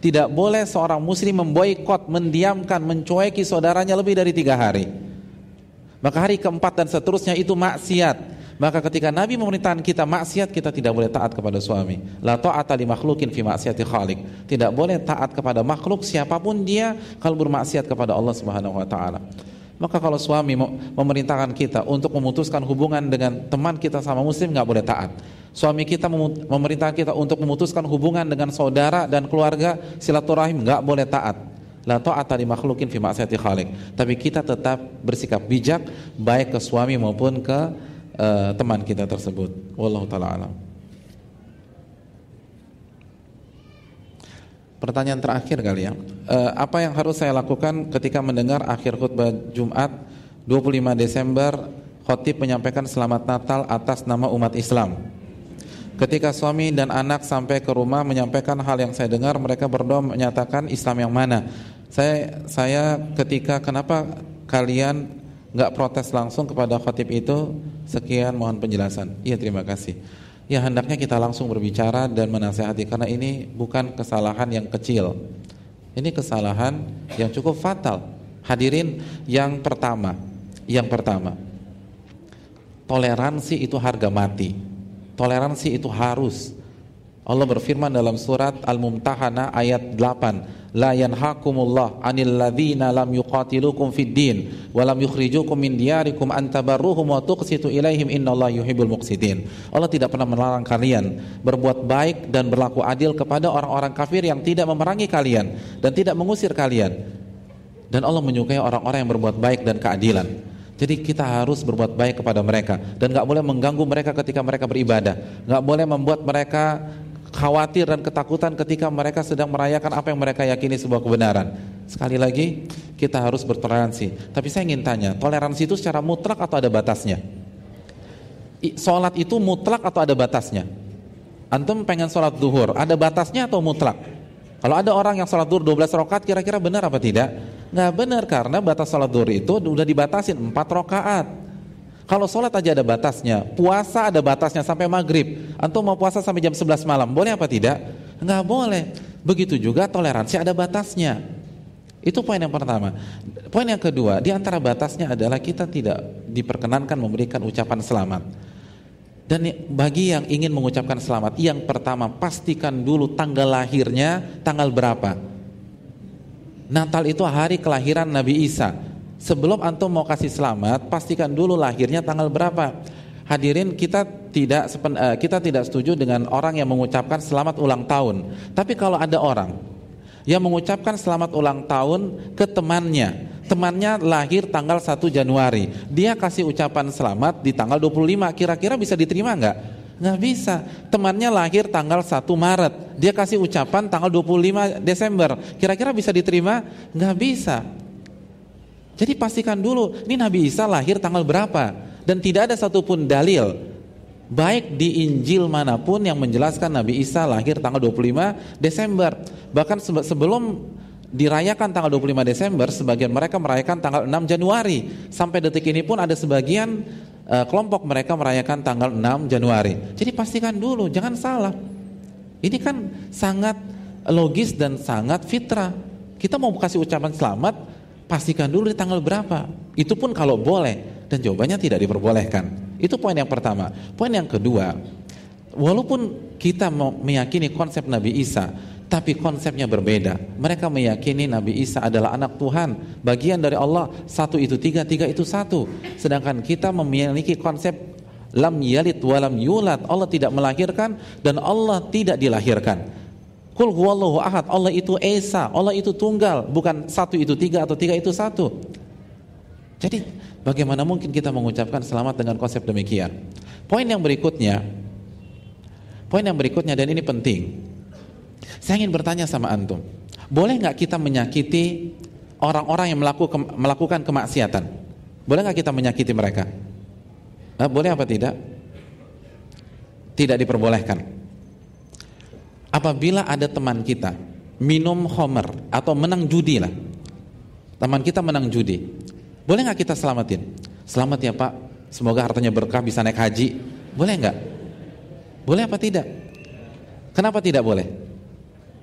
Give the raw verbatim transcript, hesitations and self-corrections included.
Tidak boleh seorang muslim memboikot, mendiamkan, mencueki saudaranya lebih dari tiga hari. Maka hari keempat dan seterusnya itu maksiat. Maka ketika Nabi memerintahkan kita maksiat, kita tidak boleh taat kepada suami. La ta'ata li makhlukin fi maksiati khaliq. Tidak boleh taat kepada makhluk siapapun dia kalau bermaksiat kepada Allah Subhanahu wa taala. Maka kalau suami memerintahkan kita untuk memutuskan hubungan dengan teman kita sama muslim, nggak boleh taat. Suami kita memerintahkan kita untuk memutuskan hubungan dengan saudara dan keluarga, silaturahim, nggak boleh taat. La ta'ata li makhlukin fi maksiati khaliq. Tapi kita tetap bersikap bijak baik ke suami maupun ke uh, teman kita tersebut. Wallahu taala alam. Pertanyaan terakhir kali ya. Uh, apa yang harus saya lakukan ketika mendengar akhir khutbah Jumat dua puluh lima Desember khatib menyampaikan selamat Natal atas nama umat Islam? Ketika suami dan anak sampai ke rumah menyampaikan hal yang saya dengar, mereka berdoa menyatakan Islam yang mana? Saya saya ketika kenapa kalian nggak protes langsung kepada khatib itu? Sekian, mohon penjelasan. Iya, terima kasih. Ya, hendaknya kita langsung berbicara dan menasihati karena ini bukan kesalahan yang kecil. Ini kesalahan yang cukup fatal. Hadirin, yang pertama, yang pertama, toleransi itu harga mati. Toleransi itu harus. Allah berfirman dalam surat Al-Mumtahanah ayat delapan, la yanhakumullah 'anil ladzina lam yuqatilukum fid din wa lam yukhrijukum min diyarikum an tabarruhum wa tuqsitu ilaihim innallaha yuhibbul muqsitin. Allah tidak pernah melarang kalian berbuat baik dan berlaku adil kepada orang-orang kafir yang tidak memerangi kalian dan tidak mengusir kalian. Dan Allah menyukai orang-orang yang berbuat baik dan keadilan. Jadi kita harus berbuat baik kepada mereka dan gak boleh mengganggu mereka ketika mereka beribadah. Gak boleh membuat mereka khawatir dan ketakutan ketika mereka sedang merayakan apa yang mereka yakini sebuah kebenaran. Sekali lagi, kita harus bertoleransi. Tapi saya ingin tanya, toleransi itu secara mutlak atau ada batasnya? Sholat itu mutlak atau ada batasnya? Antum pengen sholat duhur, ada batasnya atau mutlak? Kalau ada orang yang sholat duhur dua belas rakaat, kira-kira benar apa tidak? Nggak benar, karena batas sholat duhur itu udah dibatasin empat rakaat. Kalau sholat aja ada batasnya, puasa ada batasnya sampai maghrib. Antum mau puasa sampai jam sebelas malam, boleh apa tidak? Nggak boleh. Begitu juga toleransi ada batasnya. Itu poin yang pertama. Poin yang kedua, di antara batasnya adalah kita tidak diperkenankan memberikan ucapan selamat. Dan bagi yang ingin mengucapkan selamat, yang pertama pastikan dulu tanggal lahirnya, tanggal berapa. Natal itu hari kelahiran Nabi Isa. Sebelum antum mau kasih selamat, pastikan dulu lahirnya tanggal berapa. Hadirin, kita tidak kita tidak setuju dengan orang yang mengucapkan selamat ulang tahun. Tapi kalau ada orang yang mengucapkan selamat ulang tahun ke temannya, temannya lahir tanggal satu Januari, dia kasih ucapan selamat di tanggal dua puluh lima, kira-kira bisa diterima enggak? Nggak bisa. Temannya lahir tanggal satu Maret, dia kasih ucapan tanggal dua puluh lima Desember, kira-kira bisa diterima? Nggak bisa. Jadi pastikan dulu, ini Nabi Isa lahir tanggal berapa. Dan tidak ada satupun dalil baik di Injil manapun yang menjelaskan Nabi Isa lahir tanggal dua puluh lima Desember. Bahkan sebelum dirayakan tanggal dua puluh lima Desember, sebagian mereka merayakan tanggal enam Januari. Sampai detik ini pun ada sebagian uh, kelompok mereka merayakan tanggal enam Januari. Jadi pastikan dulu, jangan salah. Ini kan sangat logis dan sangat fitrah. Kita mau kasih ucapan selamat, pastikan dulu di tanggal berapa. Itu pun kalau boleh. Dan jawabannya tidak diperbolehkan. Itu poin yang pertama. Poin yang kedua, walaupun kita meyakini konsep Nabi Isa, tapi konsepnya berbeda. Mereka meyakini Nabi Isa adalah anak Tuhan, bagian dari Allah, satu itu tiga, tiga itu satu. Sedangkan kita memiliki konsep lam yalid walam yulad, Allah tidak melahirkan dan Allah tidak dilahirkan. Qul huwallahu ahad, Allah itu Esa, Allah itu tunggal, bukan satu itu tiga atau tiga itu satu. Jadi bagaimana mungkin kita mengucapkan selamat dengan konsep demikian? Poin yang berikutnya, poin yang berikutnya dan ini penting. Saya ingin bertanya sama antum, boleh nggak kita menyakiti orang-orang yang melakukan, melakukan kemaksiatan? Boleh nggak kita menyakiti mereka? Eh, boleh apa tidak? Tidak diperbolehkan. Apabila ada teman kita minum khamr atau menang judi lah, teman kita menang judi, boleh nggak kita selamatin? Selamat ya Pak, semoga hartanya berkah bisa naik haji. Boleh nggak? Boleh apa tidak? Kenapa tidak boleh?